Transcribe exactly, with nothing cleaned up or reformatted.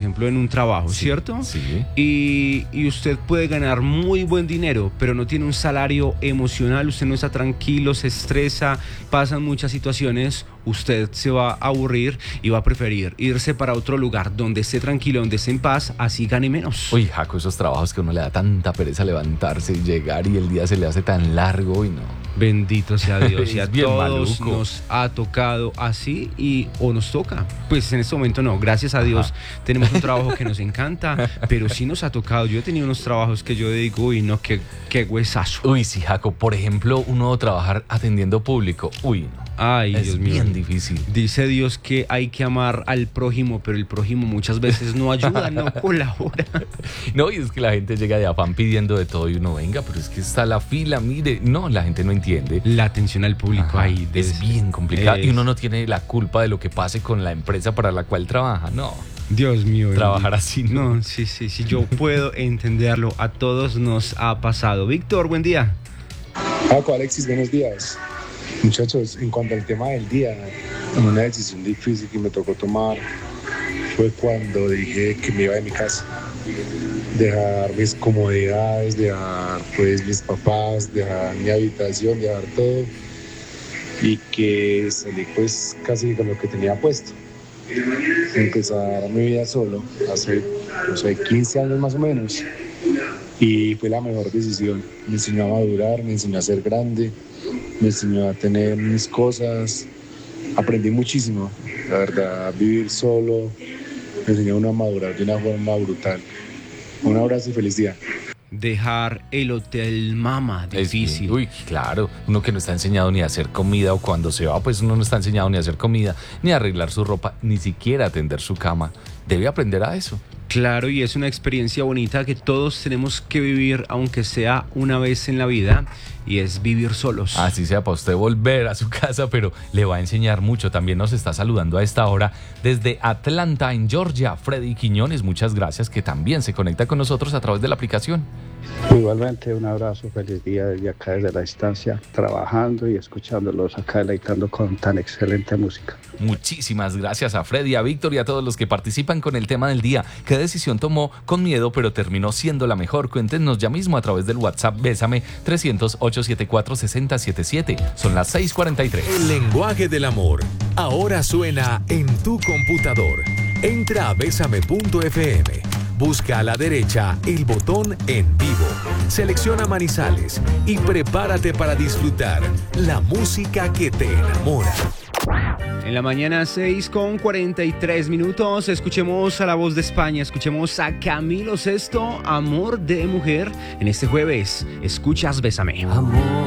ejemplo, en un trabajo, sí, ¿cierto? Sí. Y, y usted puede ganar muy buen dinero, pero no tiene un salario emocional, usted no está tranquilo, se estresa, pasan muchas situaciones, usted se va a aburrir y va a preferir irse para otro lugar donde esté tranquilo, donde esté en paz, así gane menos. Uy, Jaco, esos trabajos que uno le da tanta pereza levantarse y llegar y el día se le hace tan largo y no. Bendito sea Dios, y a bien todos maluco. nos ha tocado así y o nos toca. Pues en este momento no, gracias a Dios. Ajá. Tenemos un trabajo que nos encanta, pero sí nos ha tocado. Yo he tenido unos trabajos que yo digo, uy, no, qué, qué huesazo. Uy, sí, Jaco, por ejemplo, uno trabajar atendiendo público, uy, no. Ay, es Dios mío. bien difícil. Dice Dios que hay que amar al prójimo, pero el prójimo muchas veces no ayuda, no colabora. No, y es que la gente llega de afán pidiendo de todo y uno, venga, pero es que está la fila, mire. No, la gente no entiende. La atención al público. Ajá, ahí es bien complicado es... y uno no tiene la culpa de lo que pase con la empresa para la cual trabaja, no. Dios mío. Trabajar así, ¿no? No, sí, sí, sí, yo puedo entenderlo. A todos nos ha pasado. Víctor, buen día. Paco, Alexis, buenos días. Muchachos, en cuanto al tema del día, una decisión difícil que me tocó tomar fue cuando dije que me iba de mi casa. Dejar mis comodidades, dejar pues mis papás, dejar mi habitación, dejar todo. Y que salí pues casi con lo que tenía puesto. Empezar mi vida solo, hace, no sé, quince años más o menos. Y fue la mejor decisión. Me enseñó a madurar, me enseñó a ser grande, me enseñó a tener mis cosas. Aprendí muchísimo, la verdad, vivir solo me enseñó a uno a madurar de una forma brutal. Un abrazo y feliz día. Dejar el hotel mama, difícil. Es, uy, claro, uno que no está enseñado ni a hacer comida, o cuando se va, pues uno no está enseñado ni a hacer comida, ni a arreglar su ropa, ni siquiera a tender su cama. Debe aprender a eso. Claro, y es una experiencia bonita que todos tenemos que vivir, aunque sea una vez en la vida, y es vivir solos. Así sea para usted volver a su casa, pero le va a enseñar mucho. También nos está saludando a esta hora desde Atlanta, en Georgia, Freddy Quiñones. Muchas gracias, que también se conecta con nosotros a través de la aplicación. Igualmente, un abrazo, feliz día desde acá, desde la distancia, trabajando y escuchándolos acá, deleitando con tan excelente música. Muchísimas gracias a Freddy, a Víctor y a todos los que participan con el tema del día. ¿Qué decisión tomó con miedo, pero terminó siendo la mejor? Cuéntenos ya mismo a través del WhatsApp Bésame trescientos, ochocientos setenta y cuatro, sesenta setenta y siete. Son las seis cuarenta y tres. El lenguaje del amor ahora suena en tu computador. Entra a bésame punto efe eme. Busca a la derecha el botón En Vivo. Selecciona Manizales y prepárate para disfrutar la música que te enamora. En la mañana, seis con cuarenta y tres minutos, escuchemos a la voz de España, escuchemos a Camilo Sesto, Amor de Mujer. En este jueves, escuchas Bésame. Amor